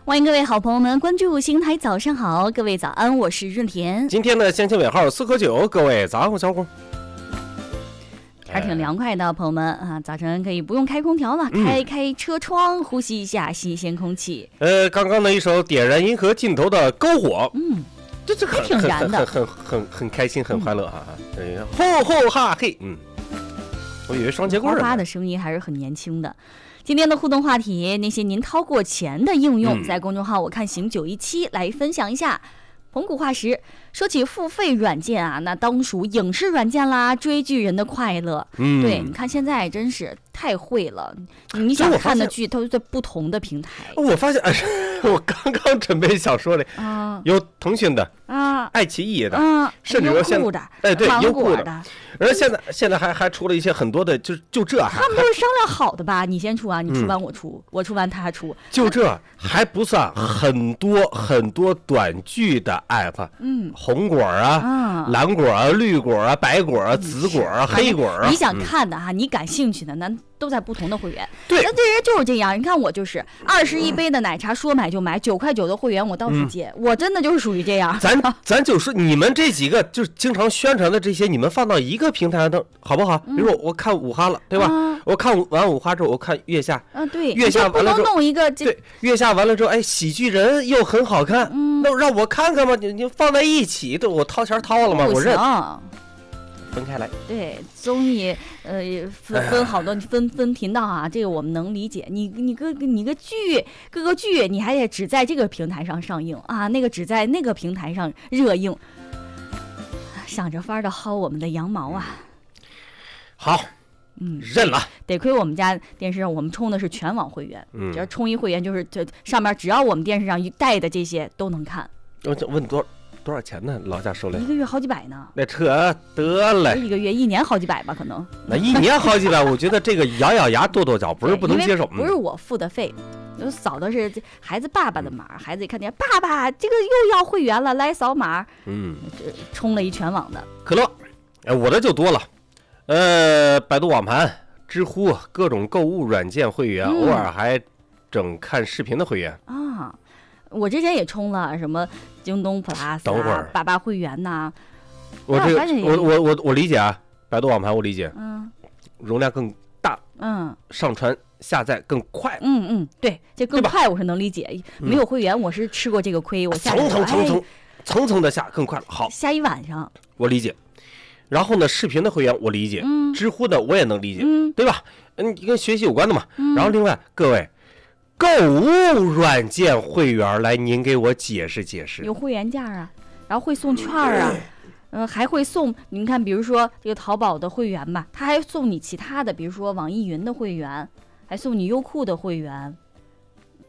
欢迎各位好朋友们关注邢台早上好，各位早安，我是润田。 今天的先期尾号4和9，各位早上小伙。 还挺凉快的，朋友们啊，早晨可以不用开空调了，开车窗，呼吸一下新鲜空气。 刚刚的一首点燃银河尽头的篝火，这还挺燃的， 很开心，很欢乐啊！吼吼哈嘿，我以为双节棍呢。 花的声音还是很年轻的。今天的互动话题，那些您掏过钱的应用，在公众号我看行917来分享一下。彭古话时，说起付费软件啊，那当属影视软件啦，追剧人的快乐。对，你看现在真是太会了，你想看的剧都在不同的平台。 我发现，我刚刚准备想说的，有腾讯的爱奇艺的，甚至有现在对优酷的，然后现在还出了一些很多的，就这他们都是商量好的吧？你先出啊，你出完我出，我出完他出， 就这还不算很多短剧的 app， 红果啊，蓝果啊，绿果啊，白果啊，紫果啊，黑果啊， 你想看的哈，你感兴趣的，那都在不同的会员。 对， 那这人就是这样。你看我就是21杯的奶茶，说买就买，9块9的会员我到处接，我真的就是属于这样。 咱就说你们这几个就是经常宣传的这些，你们放到一个平台上好不好？比如说我看五哈了，对吧？我看完五哈之后，我看月下， 对， 月下完了之后， 弄一个对，月下完了之后，哎，喜剧人又很好看，那让我看看嘛，你放在一起，对，我掏钱掏了嘛，我认。分开来， 对，综艺分好多分频道啊，这个我们能理解。你各个剧，你还得只在这个平台上上映啊，那个只在那个平台上热映，想着法的薅我们的羊毛啊。 好，认了。 得亏我们家电视上我们充的是全网会员，只要充一会员就是这上面只要我们电视上带的这些都能看。 我问多少钱呢？老家收来 1个月好几百呢。 那扯得了 ，1个月1年好几百吧，可能。 那1年好几百，我觉得这个咬咬牙跺脚，不是不能接受。 不是我付的费，扫的是孩子爸爸的码，孩子一看见爸爸这个又要会员了，来扫码，充了一全网的。 可乐，我的就多了，百度网盘、知乎各种购物软件会员，偶尔还整看视频的会员啊。我之前也充了什么京东 Plus 等会儿 88会员呐。 我理解啊，百度网盘我理解，容量更大，上传下载更快， 对，这更快我是能理解。没有会员我是吃过这个亏，我下层层的下更快了。好， 下一晚上我理解。然后呢，视频的会员我理解，知乎的我也能理解，对吧？跟学习有关的嘛。然后另外各位。购物软件会员来，您给我解释解释。 有会员价啊，然后会送券啊，还会送。您看，比如说这个淘宝的会员吧，他还送你其他的，比如说网易云的会员，还送你优酷的会员，